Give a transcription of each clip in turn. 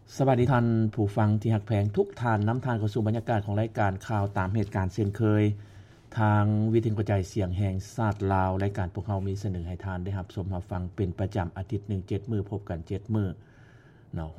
สวัสดีท่านผู้ฟังที่หักแพงทุกท่านน้ำทานเข้าสู่บรรยากาศของรายการข่าวตามเหตุการณ์เช่นเคยทางวิทยุกระจายเสียงแห่งชาติลาวรายการพวกเรามีเสนอให้ทานได้รับชมรับฟังเป็นประจำอาทิตย์1 7มื้อพบกัน7มื้อเนาะ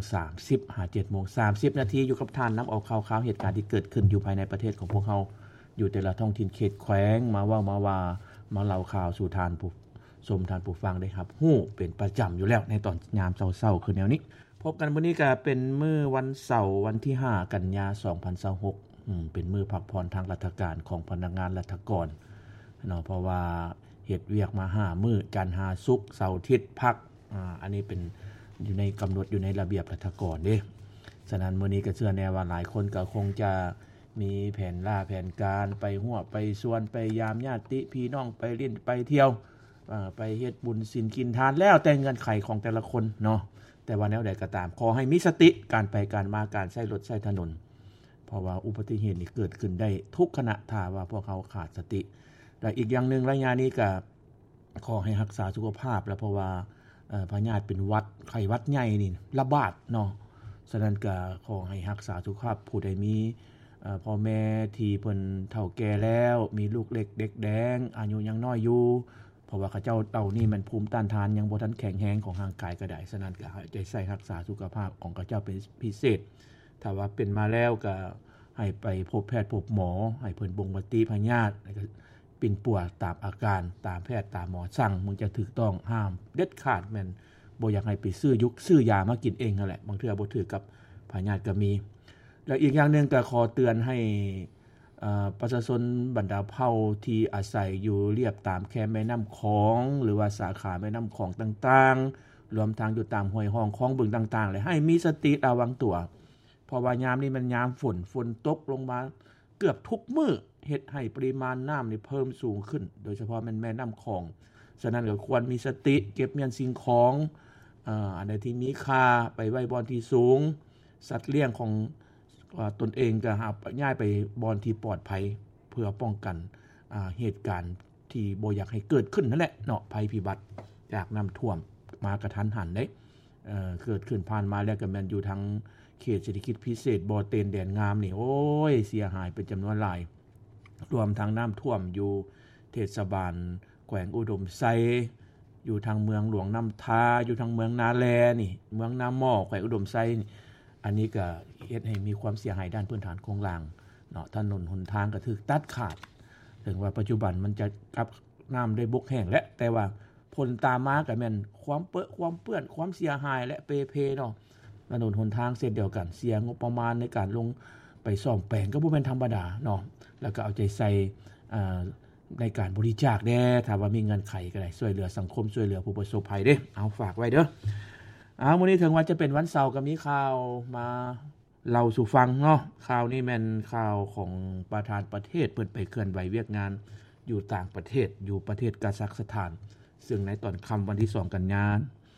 6:30 หา 7:30 นาทีอยู่กับท่านนําเอาข่าวๆเหตุการณ์ที่เกิดขึ้นอยู่ภายในประเทศของพวกเราอยู่แต่ละท้องถิ่นเขตแขวงมาเว้ามาว่ามาเล่าข่าวสู่ท่านผู้ชมท่านผู้ฟังได้ครับฮู้เป็นประจำอยู่แล้วในตอนยามเช้าๆคือแนวนี้พบกันวันนี้ก็เป็นมื้อวันเสาร์วันที่5กันยายน2026เป็นมื้อพักผ่อนทางราชการของพนักงานราชการเนาะเพราะว่าเฮ็ดเวียกมา5มื้อจันทร์5ศุกร์เสาร์อาทิตย์พักอันนี้เป็นอยู่ในกำหนดอยู่ในระเบียบราชการเด้ฉะนั้นมื้อนี้ก็เชื่อแน่ว่าหลายคนก็คงจะมีแผนแผนการไปหัวไปสวนไปยามญาติพี่น้องไปเล่นไปเที่ยวไปเฮ็ดบุญศีลกินทานแล้วแต่เงื่อนไขของแต่ละคนเนาะแต่ว่าแนวใดก็ตามขอให้มีสติการไปการมาการใช้รถใช้ถนนเพราะว่าอุบัติเหตุนี่เกิดขึ้นได้ทุกขณะถ้าว่าพวกเขาขาดสติและอีกอย่างนึงระยะนี้ก็ขอให้รักษาสุขภาพแล้วเพราะว่าพยาธิเป็นหวัดไข้หวัดใหญ่นี่ระบาดเนาะฉะนั้นก็ขอให้รักษาสุขภาพผู้ใดมีพ่อแม่ที่เพิ่นเฒ่าแก่แล้วมีลูกเล็กเด็กแดงอายุยังน้อยอยู่เพราะว่าเขาเจ้าเต่านี่มันภูมิต้านทานยังบ่ทันแข็งแรงของร่างกายก็ได้ฉะนั้นก็ให้ใจใส่รักษาสุขภาพของเขาเจ้าเป็นพิเศษถ้าว่าเป็นมาแล้วก็ให้ไปพบแพทย์พบหมอให้เพิ่นบ่งปฏิพยาธิแล้วก็ปิ่นปัวตามอาการตามแพทย์ตามหมอสั่งมึงจะถูกต้องห้ามเด็ดขาดแม่นบ่อยากให้ไปซื้อยามากินเองนั่นแหละบางเทื่อบ่ถูกกับพยาธิก็มีแล้วอีกอย่างนึงก็ขอเตือนให้ประชาชนบรรดาเผ่าที่อาศัยอยู่เรียบตามแคมแม่น้ําของหรือว่าสาขาแม่น้ําของต่างๆรวมทางอยู่ตามห้วยห้องของบึงต่างๆเลยให้มีสติระวังตัวเพราะว่ายามนี้มันยามฝนตกลงมาเกือบทุกมื้อเฮ็ดให้ปริมาณน้ำนี่เพิ่มสูงขึ้นโดยเฉพาะแม่น้ําของฉะนั้นก็ควรมีสติเก็บเมียนสิ่งของอันใดที่มีค่าไปไว้บ่อนที่สูงสัตว์เลี้ยงของตนเองก็หาย้ายไปบอนที่ปลอดภัยเพื่อป้องกันเหตุการณ์ที่บ่อยากให้เกิดขึ้นนั่นแหละเนาะภัยพิบัติจากน้ําท่วมมากระทันหันเด้เกิดขึ้นผ่านมาแล้วก็แม่นอยู่ทางเขตเศรษฐกิจพิเศษบ่อเตนแดนงามนี่โอ้ยเสียหายเป็นจํานวนหลายรวมทั้งน้ําท่วมอยู่เทศบาลแขวงอุดมไซอยู่ทางเมืองหลวงน้ําทาอยู่ทางเมืองนาแลนี่เมืองน้ำหม้อแขวงอุดมไซอันนี้ก็เฮ็ดให้มีความเสียหายด้านพื้นฐานโครงสร้างเนาะถนนหนทางก็ถูกตัดขาดถึงว่าปัจจุบันมันจะกับน้ําได้บกแห้งและแต่ว่าผลตามมาก็แม่นความเปื้อนความเสียหายและเปเพเนาะถนนหนทางเส้นเดียวกันเสียงบประมาณในการลงไปซ่อมแปลงก็บ่แม่นธรรมดาเนาะแล้วก็เอาใจใส่ในการบริจาคแด่ถ้าว่ามีเงินไขก็ได้ช่วยเหลือสังคมช่วยเหลือผู้ประสบภัยเด้เอาฝากไว้เด้อมื้อนี้ถึงว่าจะเป็นวันเสาร์ก็มีข่าวมาเล่าสู่ฟังเนาะข่าวนี้แม่นข่าวของประธานประเทศเพิ่นไปเคลื่อนไหวเวียกงานอยู่ต่างประเทศอยู่ประเทศกาซัคสถานซึ่งในตอนค่ำวันที่2กันยายน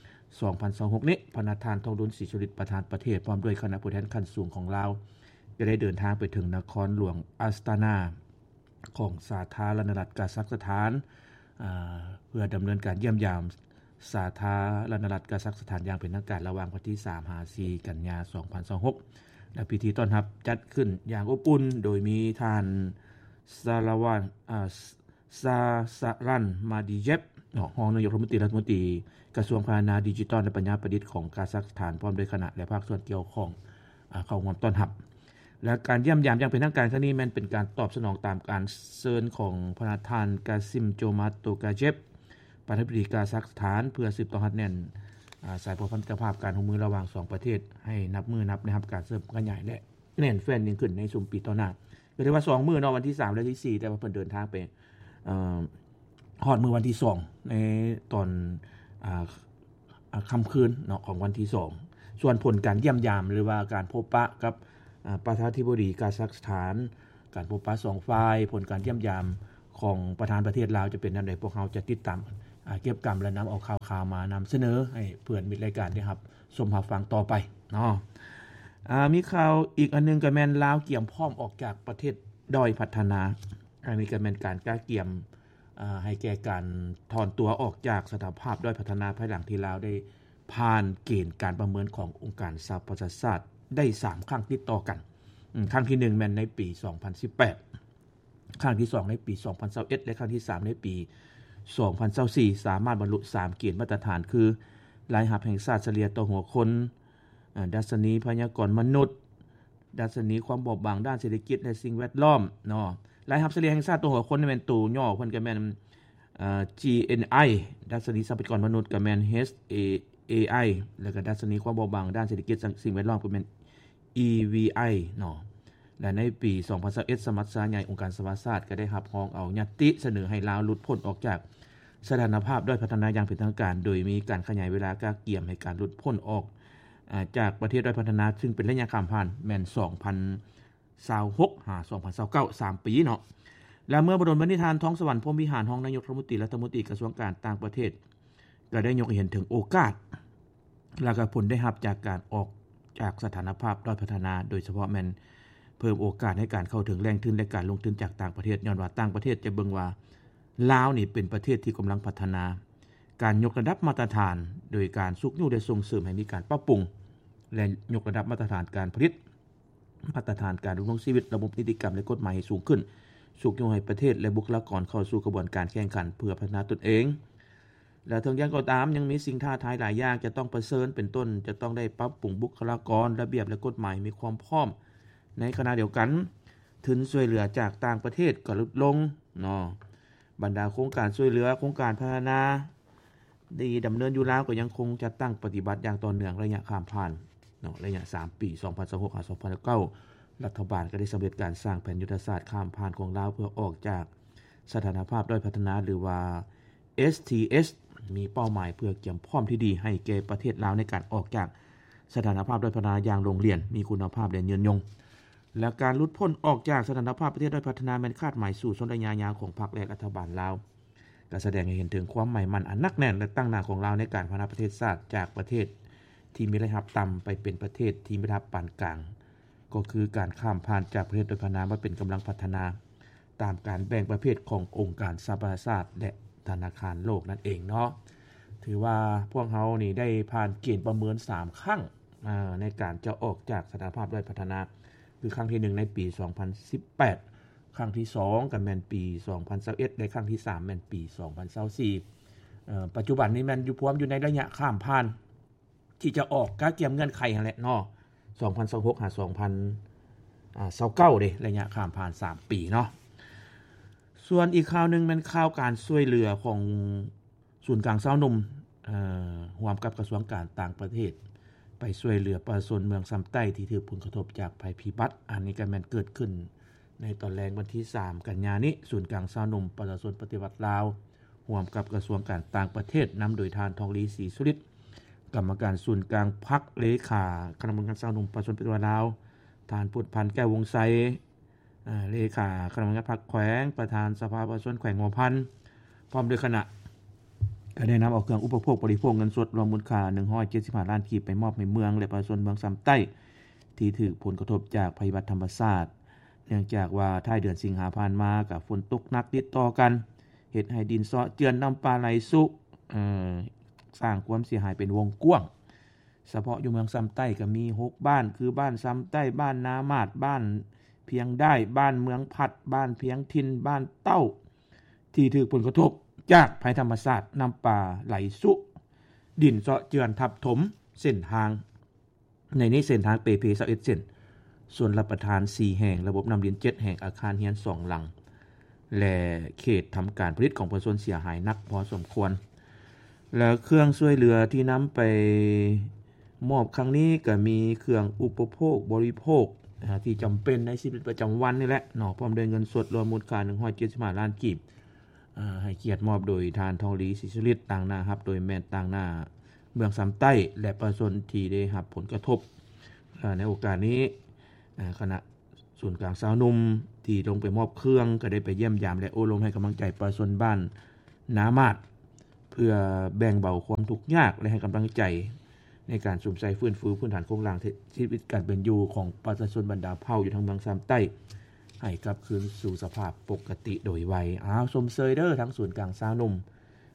2026นี้พระประธานทองดุลศรีสุริตประธานประเทศพร้อมด้วยคณะผู้แทนขั้นสูงของลาวจะได้เดินทางไปถึงนครหลวงอัสตานาของสาธารณรัฐกาซัคสถานเพื่อดำเนินการเยี่ยมยามสาธารณรัฐกาซัคสถานอย่างเป็นทางการระหว่างวันที่3-4กันยายน2026และพิธีต้อนรับจัดขึ้นอย่างอบอุ่นโดยมีท่านซาลาวันซาสารันมาดิเยฟรองนายกรัฐมนตรีกระทรวงพาณนะดิจิทัลและปัญญาประดิษฐ์ของกาซัคสถานพร้อมด้วยคณะและภาคส่วนเกี่ยวข้องเข้าร่วมต้อนรับและการเยี่ยมยามอย่างเป็นทางการครั้งนี้แม้นเป็นการตอบสนองตามการเชิญของประธานกาซิมโจมาโตกาเจฟประธานาธิบดีกาซัคสถานเพื่อสืบต่อหัดแน่นสายพันธภาพการร่วมมือระหว่าง2ประเทศให้นับนะครับการเสริมกันใหญ่และแน่นแฟ้นยิ่งขึ้นในสุมปีต่อหน้าก็ถือว่า2มื้อเนาะวันที่3และที่4แต่ว่าเพิ่นเดินทางไปฮอดมื้อวันที่2ในตอนค่ำคืนเนาะของวันที่2ส่วนผลการเยี่ยมยามหรือว่าการพบปะกับประธานาธิบดีกาซัคสถานการพบปะ2ฝ่ายผลการเยี่ยมยามของประธานประเทศลาวจะเป็นแนวใดพวกเราจะติดตามเก็บกำและนําเอาข่าวๆมานําเสนอให้เพื่อนมิตรรายการได้ครับชมรับฟังต่อไปเนาะมีข่าวอีกอันนึงก็แม่นลาวเกี่ยมพร้อมออกจากประเทศด้อยพัฒนาอันนี้ก็แม่นการกล้าเกี่ยมให้แก่การถอนตัวออกจากสถาภาพด้อยพัฒนาภายหลังที่ลาวได้ผผ่านเกณฑ์การประเมินขององค์การสหประชาชาติได้3ครั้งติดต่อกันครั้งที่1แม่นในปี 2018 ครั้งที่2ในปี 2021 และครั้งที่3ในปี 2024 สามารถบรรลุ3เกณฑ์มาตรฐานคือรายรับแห่งชาติเฉลี่ยต่อหัวคนดัชนีพยากรณ์มนุษย์ดัชนีความบอบบางด้านเศรษฐกิจและสิ่งแวดล้อมเนาะรายรับเฉลี่ยแห่งชาติต่อหัวคนนี่แม่นตัวย่อเพิ่นก็แม่นGNI ดัชนีทรัพยากรมนุษย์ก็แม่น HAI แล้วก็ดัชนีความบอบบางด้านเศรษฐกิจสิ่งแวดล้อมก็แม่น EVI เนาะและในปี 2021 สมัชชาใหญ่องค์การสหประชาชาติก็ได้รับรองเอาญัตติเสนอให้ลาวหลุดพ้นออกจากสถานภาพด้อยพัฒนาอย่างเป็นทางการโดยมีการขยายเวลากาเกี่ยมให้การหลุดพ้นออกจากประเทศด้อยพัฒนาซึ่งเป็นระยะข้ามผ่านแม่น 2026 หา 2029 3 ปีเนาะและเมื่อบรมนิทานท้องสวรรค์พรหมวิหารห้องนายกรัฐมนตรีและรัฐมนตรีกระทรวงการต่างประเทศก็ได้ยกให้เห็นถึงโอกาสและก็ผลได้รับจากการออกจากสถานภาพด้อยพัฒนาโดยเฉพาะแม่นเพิ่มโอกาสให้การเข้าถึงแหล่งทุนและการลงทุนจากต่างประเทศย้อนว่าต่างประเทศจะเบิ่งว่าลาวนี่เป็นประเทศที่กำลังพัฒนาการยกระดับมาตรฐานโดยการสุกยู่ได้ส่งเสริมให้มีการปรับปรุงและยกระดับมาตรฐานการผลิตมาตรฐานการดำรงชีวิตระบบนิติกรรมและกฎหมายให้สูงขึ้นสุกยู่ให้ประเทศและบุคลากรเข้าสู่กระบวนการแข่งขันเพื่อพัฒนาตนเองและทั้งอย่างก็ตามยังมีสิ่งท้าทายหลายอย่างจะต้องประเสริญเป็นต้นจะต้องได้ปรับปรุงบุคลากรระเบียบและกฎหมายมีความพร้อมในขณะเดียวกันทุนช่วยเหลือจากต่างประเทศก็ลดลงเนาะบรรดาโครงการช่วยเหลือโครงการพัฒนาดีดำเนินอยู่แล้วก็ยังคงจะตั้งปฏิบัติอย่างต่อเนื่องระยะข้ามผ่านเนาะระยะ3ปี2026-2029รัฐบาลก็ได้สำเร็จการสร้างแผนยุทธศาสตร์ข้ามผ่านของลาวเพื่อออกจากสถานภาพด้อยพัฒนาหรือว่า STS มีเป้าหมายเพื่อเตรียมพร้อมที่ดีให้แก่ประเทศลาวในการออกจากสถานภาพด้อยพัฒนาอย่างโรงเรียนมีคุณภาพและยืนยงและการหลุดพ้นออกจากสถานภาพประเทศด้อยพัฒนาแม่นคาดหมายสู่ระยะยาวของพรรคและรัฐบาลลาวก็แสดงให้เห็นถึงความหมายมั่นอันหนักแน่นและตั้งหน้าของลาวในการพัฒนาประเทศชาติจากประเทศที่มีรายรับต่ำไปเป็นประเทศที่มีรายรับปานกลางก็คือการข้ามผ่านจากประเทศด้อยพัฒนามาเป็นกำลังพัฒนาตามการแบ่งประเภทขององค์การสหประชาชาติและธนาคารโลกนั่นเองเนาะถือว่าพวกเขานี่ได้ผ่านเกณฑ์ประเมิน3ครั้งในการจะออกจากสถานภาพด้อยพัฒนาคือครั้งที่1ในปี 2018 ครั้งที่2ก็แม่นปี 2021 และครั้งที่3แม่นปี 2024ปัจจุบันนี้แม่นอยู่พร้อมอยู่ในระยะข้ามผ่านที่จะออกกาเกี่ยมเงื่อนไขนั่นแหละเนาะ2026หา2029เด้ระยะข้ามผ่าน3ปีเนาะส่วนอีกข่าวนึงแม่นข่าวการช่วยเหลือของศูนย์กลางชาวหนุ่มร่วมกับกระทรวงการต่างประเทศไปช่วยเหลือประชาชนเมืองซ้ำใต้ที่ถูกผลกระทบจากภัยพิบัติอันนี้ก็แม่นเกิดขึ้นในตอนแรกวันที่3กันยายนนี้ศูนย์กลางชาวหนุ่มประชาชนปฏิวัติลาวร่วมกับกระทรวงการต่างประเทศนำโดยทานทองลีศรีสุริตกรรมการศูนย์กลางพรรคเลขาคณะกรรมการชาวหนุ่มประชาชนปฏิวัติลาวทานพุทธพันธ์แก้ววงไสเลขาคณะกรรมการพรรคแขวงประธานสภาประชาชนแขวงหัวพันธ์พร้อมด้วยคณะก็ได้นำเอาเครื่องอุปโภคบริโภคเงินสดรวมมูลค่า175ล้านกีบไปมอบให้เมืองและประชาชนเมืองซ้ำใต้ที่ถูกผลกระทบจากภัยพิบัติธรรมชาติเนื่องจากว่าท้ายเดือนสิงหาคมผ่านมากับฝนตกหนักติดต่อกันเฮ็ดให้ดินเซาะเจือนน้ำปลาไหลสุสร้างความเสียหายเป็นวงกว้างเฉพาะอยู่เมืองซ้ำใต้ก็มี6บ้านคือบ้านซ้ำใต้บ้านนามาดบ้านเพียงได้บ้านเมืองพัดบ้านเพียงทินบ้านเต้าที่ถูกผลกระทบจากภัยธรรมชาติน้ำป่าไหลสุดินเซาะเจือนทับถมเส้นทางในนี้เส้นทางเปเพ21เส้นส่วนรับประทาน4แห่งระบบน้ำดิน7แห่งอาคารเรือน2หลังและเขตทำการผลิตของประชาชนเสียหายนักพอสมควรและเครื่องช่วยเหลือที่นำไปมอบครั้งนี้ก็มีเครื่องอุปโภคบริโภคที่จำเป็นในชีวิตประจำวันนี่แหละเนาะพร้อมด้วยเงินสดรวมมูลค่า175ล้านกีบให้เกียรติมอบโดยทานทองลีศรีสุริตต่างหน้าครับโดยแม่นต่างหน้าเมืองซ้ำใต้และประชาชนที่ได้รับผลกระทบในโอกาสนี้คณะศูนย์กลางชาวหนุ่มที่ลงไปมอบเครื่องก็ได้ไปเยี่ยมยามและโอ้ลมให้กำลังใจประชาชนบ้านนามาดเพื่อแบ่งเบาความทุกข์ยากและให้กำลังใจในการสวมใส่ฟื้นฟูพื้นฐานโครงสร้างชีวิตการเป็นอยู่ของประชาชนบรรดาเผ่าอยู่ทางเมืองซ้ำใต้ให้กลับคืนสู่สภาพปกติโดยไวสมเสยเด้อทั้งศูนย์กลางชาวหนุ่ม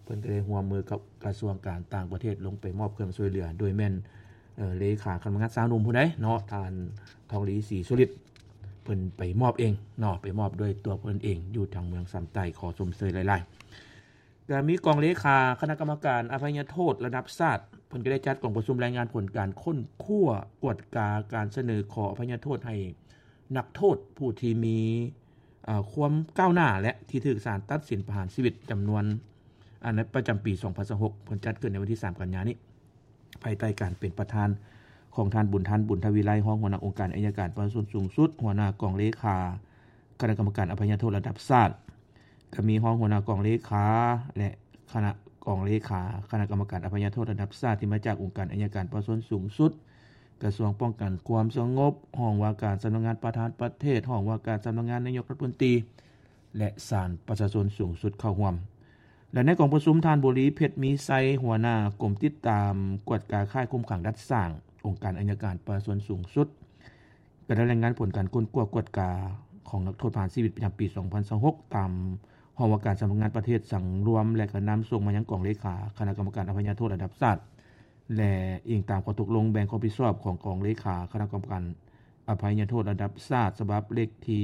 พิ่นก็ได้ร่วมมือกับกระทรวงการต่างประเทศลงไปมอบเครื่องช่วยเหลือโดยแม่นเลขาคณะกรรมการสาวหนุ่มผู้ใดเนาะท่านทองหลีศรีสุริตเพิ่นไปมอบเองเนาะไปมอบด้วยตัวเพิ่นเองอยู่ทางเมืองสำไต้ขอชมเชยหลายๆก็มีกองเลขาคณะกรรมการอภัยโทษระดับชาติเพิ่นก็ได้จัดกองประชุมรายงานผลการค้นคว้ากวดกาการเสนอขออภัยโทษให้นักโทษผู้ที่มีความก้าวหน้าและที่ถูกศาลตัดสินประหารชีวิตจำนวนอันนั้นประจำปี2026เพิ่นจัดขึ้นในวันที่3กันยายนนี้ภายใต้การเป็นประธานของท่านบุญทวีไลรองหัวหน้าองค์การอัยการประชาชนสูงสุดหัวหน้ากองเลขาคณะกรรมการอภัยโทษระดับชาติก็มีรองหัวหน้ากองเลขาและคณะกองเลขาคณะกรรมการอภัยโทษระดับชาติที่มาจากองค์การอัยการประชาชนสูงสุดกระทรวงป้องกันความสงบห้องว่าการสำนักงานประธานประเทศห้องว่าการสำนักงานนายกรัฐมนตรีและศาลประชาชนสูงสุดเข้าร่วมและในกองประชุมท่านบุรีเพชรมีไซหัวหน้ากรมติดตามกวดกาค่ายคุมขังดัดสร้างองค์การอัยการประชาชนสูงสุดก็ได้รายงานผลการค้นคว้ากวดกาของนักโทษประหารชีวิตประจำปี2026ตามห้องว่าการสำนักงานประเทศสั่งรวมและก็นำส่งมายังกองเลขาคณะกรรมการอภัยโทษระดับชาติและอิงตามข้อตกลงแบ่งความรับผิดชอบของกองเลขาคณะกรรมการอภัยโทษระดับชาติฉบับเลขที่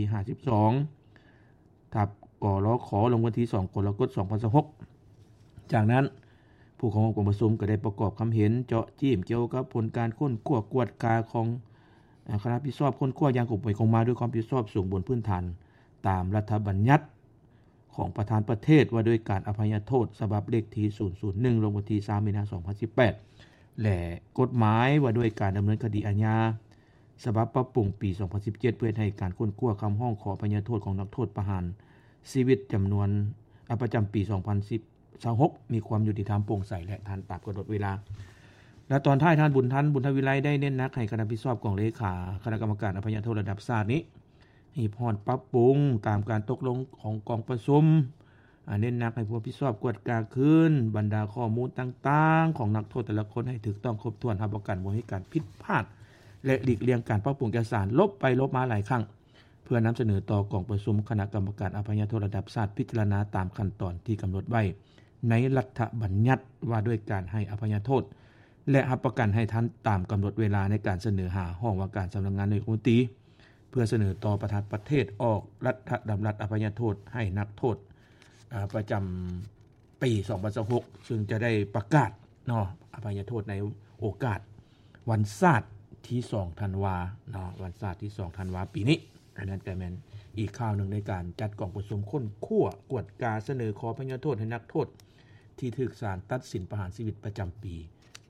52ทับกลขลงวันที่2กรกฎาคม2026จากนั้นผู้ของกองประชุมก็ได้ประกอบคำเห็นเจาะจิ้มเกี่ยวกับผลการค้นคว้ากวดกาของคณะรับผิดชอบค้นคว้าอย่างคงไปคงมาด้วยความรับผิดชอบสูงบนพื้นฐานตามรัฐบัญญัติของประธานประเทศว่าด้วยการอภัยโทษฉบับเลขที่001ลงวันที่3มีนาคม2018และกฎหมายว่าด้วยการดำเนินคดีอาญาฉบับปรับปรุงปี2017เพื่อให้การค้นคว้าคำร้องขออภัยโทษของนักโทษประหารชีวิตจำนวนประจำปี2026มีความยุติธรรมโปร่งใสและทันตามกำหนดเวลาและตอนท้ายท่านบุญทวีไลได้เน้นหนักให้คณะรับผิดชอบของเลขาคณะกรรมการอภัยโทษระดับชาตินี้ให้พรปรับปรุงตามการตกลงของกองประชุมเน้นหนักให้ผู้รับผิดชอบกวดกาขึ้นบรรดาข้อมูลต่างๆของนักโทษแต่ละคนให้ถูกต้องครบถ้วนรับประกันบ่ให้การผิดพลาดและหลีกเลี่ยงการปรับปรุงเอกสารลบไปลบมาหลายครั้งเพื่อนำเสนอต่อกองประชุมคณะกรรมการอภัยโทษระดับชาติพิจารณาตามขั้นตอนที่กำหนดไว้ในรัฐบัญญัติว่าด้วยการให้อภัยโทษและรับประกันให้ทันตามกำหนดเวลาในการเสนอหาห้องว่าการสำนักงานนายกรัฐมนตรีเพื่อเสนอต่อประธานประเทศออกรัฐดำรัสอภัยโทษให้นักโทษประจำปี2026ซึ่งจะได้ประกาศเนาะอภัยโทษในโอกาสวันชาติที่2ธันวาเนาะวันชาติที่2ธันวาปีนี้อันนั้นก็แม่นอีกข่าวหนึ่งในการจัดกองประชุมค้นคว้ากวดกาเสนอขออภัยโทษให้นักโทษที่ถูกศาลตัดสินประหารชีวิตประจำปี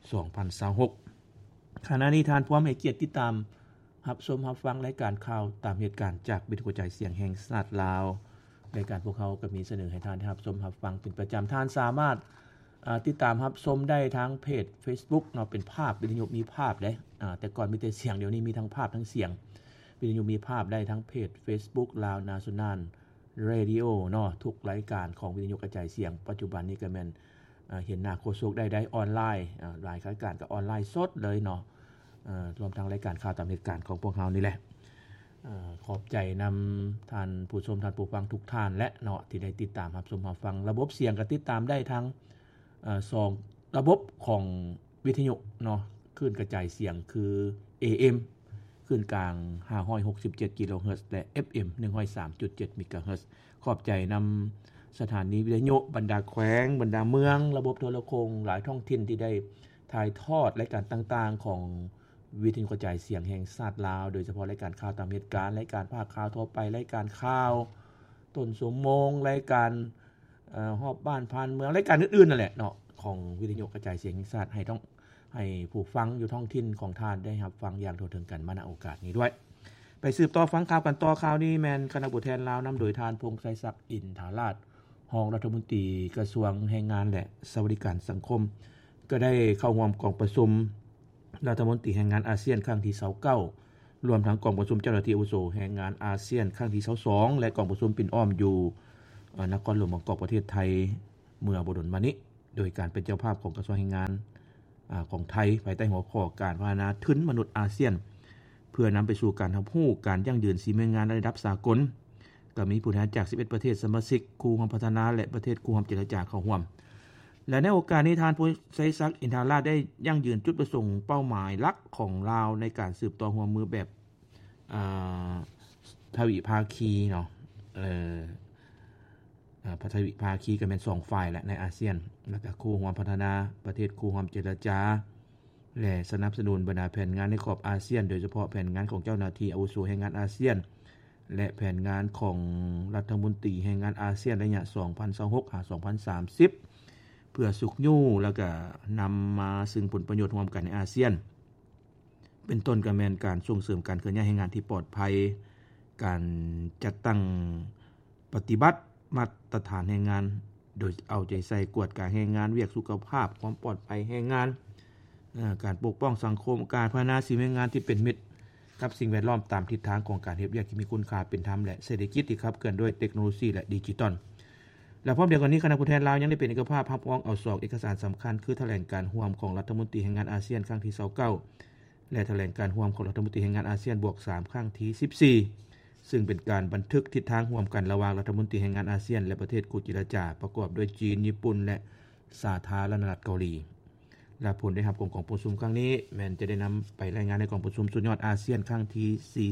2026ขณะนี้ท่านผู้ให้เกียรติติดตามรับชมรับฟังรายการข่าวตามเหตุการณ์จากวิทยุกระจายเสียงแห่งชาติลาวรายการพวกเขาก็มีเสนอให้ท่านรับชมรับฟังเป็นประจำท่านสามารถติดตามรับชมได้ทั้งเพจ Facebook เนาะเป็นภาพวิทยุมีภาพเด้แต่ก่อนมีแต่เสียงเดี๋ยวนี้มีทั้งภาพทั้งเสียงวิทยุมีภาพได้ทั้งเพจ Facebook ลาวนาชั่นนัลเรดิโอเนาะทุกรายการของวิทยุกระจายเสียงปัจจุบันนี้ก็แม่นเห็นหน้าโฆษกได้ออนไลน์รายการก็ออนไลน์สดเลยเนาะรวมทั้งรายการข่าวตามเหตุการณ์ของพวกเรานี่แหละขอบใจนำท่านผู้ชมท่านผู้ฟังทุกท่านและเนาะที่ได้ติดตามรับชมรับฟังระบบเสียงก็ติดตามได้ทั้ง2ระบบของวิทยุเนาะคลื่นกระจายเสียงคือ AM คลื่นกลาง567กิโลเฮิรตซ์และ FM 103.7 เมกะเฮิรตซ์ขอบใจนำสถานีวิทยุบรรดาแขวงบรรดาเมืองระบบโทรคมหลายท้องถิ่นที่ได้ถ่ายทอดรายการต่างๆของวิทยุกระจายเสียงแห่งชาติลาวโดยเฉพาะรายการข่าวตามเหตุการณ์รายการภาคข่าวทั่วไปรายการข่าวต้นสมมงรายการฮอบบ้านพานเมืองรายการอื่นๆนั่นแหละเนาะของวิทยุกระจายเสียงแห่งชาติให้ผู้ฟังอยู่ท้องถิ่นของท่านได้รับฟังอย่างทั่วถึงกันมาณโอกาสนี้ด้วยไปสืบต่อฟังข่าวกันต่อข่าวนี้แม่นคณะผู้แทนลาวนำโดยท่านพงษ์ไสศักดิ์อินทาราชรองรัฐมนตรีกระทรวงแรงงานและสวัสดิการสังคมก็ได้เข้าร่วมกองประชุมรัฐมนตรีแรงงานอาเซียนครั้งที่29รวมทั้งกองประชุมเจ้าหน้าที่อาวุโสแรงงานอาเซียนครั้งที่22และกองประชุมปิ่นอ้อมอยู่นครหลวงบางกอกประเทศไทยเมื่อบ่ดลมานี้โดยการเป็นเจ้าภาพของกระทรวงแรงงานของไทยภายใต้หัวข้อการพัฒนาทุนมนุษย์อาเซียนเพื่อนำไปสู่การรับรู้การยั่งยืนสีเมืองงานระดับสากลก็มีผู้แทนจาก11ประเทศสมาชิกคู่ความพัฒนาและประเทศคู่ความเจรจาเข้าร่วมและในโอกาสนี้ทานผู้ไสศักดิ์อินทาราชได้ยั่งยืนจุดประสงค์เป้าหมายหลักของลาวในการสืบต่อร่วมมือแบบทวิภาคีเนาะทวิภาคีก็เป็น2ฝ่ายแหละในอาเซียนแล้วก็คู่ร่วมพัฒนาประเทศคู่ร่วมเจรจาและสนับสนุนบรรดาแผนงานในขอบอาเซียนโดยเฉพาะแผนงานของเจ้าหน้าที่อาวุโสแห่งงานอาเซียนและแผนงานของรัฐมนตรีแห่งงานอาเซียนระยะ 2026-2030 เพื่อสุขยู่แล้วก็นำมาซึ่งผลประโยชน์ร่วมกันในอาเซียนเป็นต้นก็แม่นการส่งเสริมการเคลื่อนย้ายแรงงานที่ปลอดภัยการจัดตั้งปฏิบัติมาตรฐานแรงงานโดยเอาใจใส่กวดการแรงงานเวียกสุขภาพความปลอดภัยแรงงานการปกป้องสังคมการพัฒนาสิ่งแวดล้อมที่เป็นมิตรกับสิ่งแวดล้อมตามทิศทางของการเฮ็ดเวียกที่มีคุณค่าเป็นธรรมและเศรษฐกิจที่ขับเคลื่อนด้วยเทคโนโลยีและดิจิทัลและพร้อมเดียวกันนี้คณะผู้แทนลาวยังได้เป็นเอกภาพรับรองเอาเอกสารสำคัญคือแถลงการร่วมของรัฐมนตรีแห่งงานอาเซียนครั้งที่29และแถลงการร่วมของรัฐมนตรีแห่งงานอาเซียนบวก3ครั้งที่14ซึ่งเป็นการบันทึกทิศทางร่วมกันระหว่างรัฐมนตรีแห่งงานอาเซียนและประเทศคู่เจรจาประกอบด้วยจีนญี่ปุ่นและสาธารณรัฐเกาหลีและผลได้รับของประชุมครั้งนี้แม้นจะได้นำไปรายงานในกองประชุมสุดยอดอาเซียนครั้งที่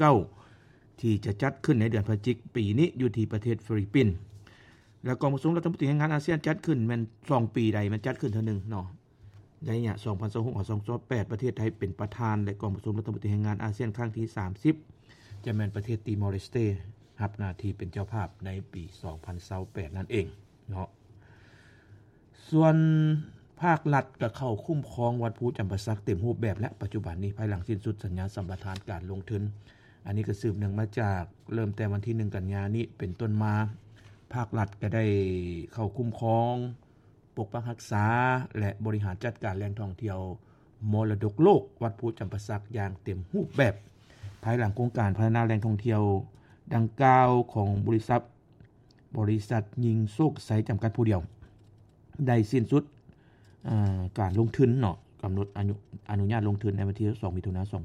49ที่จะจัดขึ้นในเดือนพฤศจิกายนปีนี้อยู่ที่ประเทศฟิลิปปินส์และกองประชุมรัฐมนตรีแห่งงานอาเซียนจัดขึ้นแม่น2ปีใดมันจัดขึ้นเท่านึงเนาะในระยะ 2026-2028 ประเทศไทยเป็นประธานและกองประชุมรัฐมนตรีแห่งงานอาเซียนครั้งที่30จะแม่นประเทศติมอร์เลสเตรับหน้าที่เป็นเจ้าภาพในปี2028นั่นเองเนาะส่วนภาครัฐก็เข้าคุ้มครองวัดภูจำปาสักเต็มรูปแบบและปัจจุบันนี้ภายหลังสิ้นสุดสัญญาสัมปทานการลงทุนอันนี้ก็สืบเนื่องมาจากเริ่มแต่วันที่1กันยายนนี้เป็นต้นมาภาครัฐก็ได้เข้าคุ้มครองปกปักรักษาและบริหารจัดการแหล่งท่องเที่ยวมรดกโลกวัดภูจำปาสักอย่างเต็มรูปแบบภายหลังโครงการพัฒนาแหล่งท่องเที่ยวดังกล่าวของบริษัทยิงโชคไสจำกัดผู้เดียวได้สิ้นสุดการลงทุนเนาะกำหนดอนุญาตลงทุนในวันที่2มิถุนายน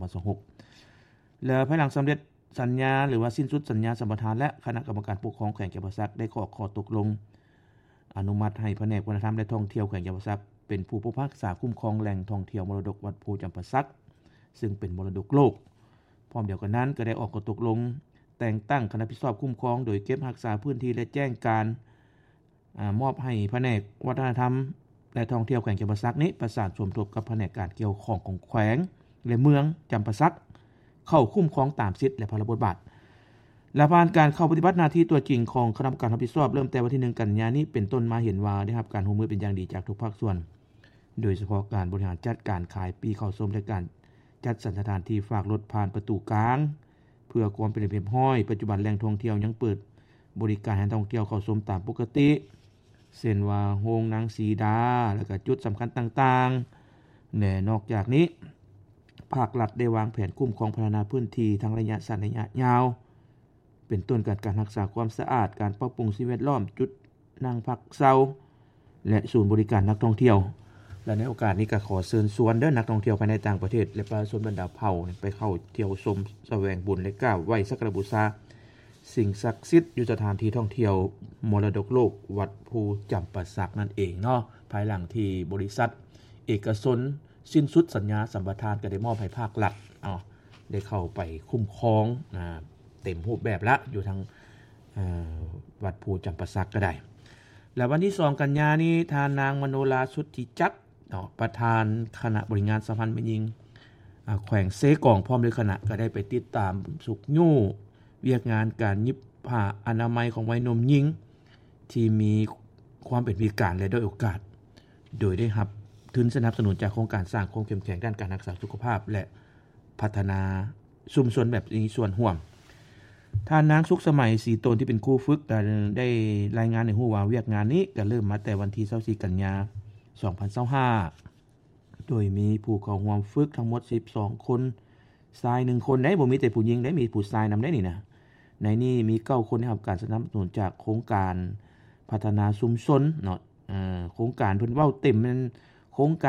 2026และภายหลังสำเร็จสัญญาหรือว่าสิ้นสุดสัญญาสัมปทานและคณะกรรมการปกครองแขวงจำปาสักได้ข้อตกลงอนุมัติให้แผนกวัฒนธรรมและท่องเที่ยวแขวงจำปาสักเป็นผู้ปกปักรักษาคุ้มครองแหล่งท่องเที่ยวมรดกวัดภูจำปาสักซึ่งเป็นมรดกโลกพร้อมเดียวกันนั้นก็ได้ออกข้อตกลงแต่งตั้งคณะรับผิดชอบคุ้มครองโดยเก็บรักษาพื้นที่และแจ้งการมอบให้แผนกวัฒนธรรมและท่องเที่ยวแขวงจำปาสักนี้ประสานสมทบกับแผนกการเกี่ยวข้องของแขวงและเมืองจำปาสักเข้าคุ้มครองตามสิทธิและพระบทบาทและผ่านการเข้าปฏิบัติหน้าที่ตัวจริงของคณะกรรมการรับผิดชอบเริ่มแต่วันที่1กันยายนนี้เป็นต้นมาเห็นว่าได้รับการร่วมมือเป็นอย่างดีจากทุกภาคส่วนโดยเฉพาะการบริหารจัดการขายปีเข้าชมและการจัดสถานที่ฝากรถผ่านประตูกลางเพื่อความเป็นระเบียบห้อยปัจจุบันแหล่งท่องเที่ยวยังเปิดบริการให้ท่องเที่ยวเข้าชมตามปกติเช่นว่าโรงหนังสีดาแล้วก็จุดสำคัญต่างๆและนอกจากนี้ภาครัฐได้วางแผนคุ้มครองพัฒนาพื้นที่ทั้งระยะสั้นระยะยาวเป็นต้นการรักษาความสะอาดการปรับปรุงสิ่งแวดล้อมจุดนั่งพักเซาและศูนย์บริการนักท่องเที่ยวและในโอกาสนี้ก็ขอเชิญชวนเด้อนักท่องเที่ยวภายในต่างประเทศและประชาชนบรรดาเผ่าไปเข้าเที่ยวชมแสวงบุญและกราบไหว้สักการะบูชาสิ่งศักดิ์สิทธิ์อยู่สถานที่ท่องเที่ยวมรดกโลกวัดภูจำปาสักนั่นเองเนาะภายหลังที่บริษัทเอกชนสิ้นสุดสัญญาสัมปทานก็ได้มอบให้ภาครัฐได้เข้าไปคุ้มครองเต็มรูปแบบละอยู่ทางวัดภูจำปาสักก็ได้และวันที่2กันยายนนี้ทานางมโนราสุทธิจักรประธานคณะบริงานสัมพันธ์แม่หญิงแขวงเซกองพร้อมด้วยคณะก็ได้ไปติดตามสุขยู่เวียกงานการยิบผ้าอนามัยของวัยหนุ่มหญิงที่มีความเป็นพิการและด้อยโอกาสโดยได้รับทุนสนับสนุนจากโครงการสร้างความเข้มแข็งด้านการรักษาสุขภาพและพัฒนาชุมชนแบบนี้ส่วนร่วมท่านนางสุขสมัยศรีตนที่เป็นครูฝึกได้รายงานในฮู้ว่าเวียกงานนี้ก็เริ่มมาแต่วันที่24กันยายน2025โดยมีผู้เข้าร่วมฝึกทั้งหมด12คนชาย1คนได้บ่มีแต่ผู้หญิงได้มีผู้ชายนำได้นี่นะในนี้มี9คนได้รับการสนับสนุนจากโครงการพัฒนาชุมชนเนาะโครงการเพิ่นเว้าเต็มมันโครงการ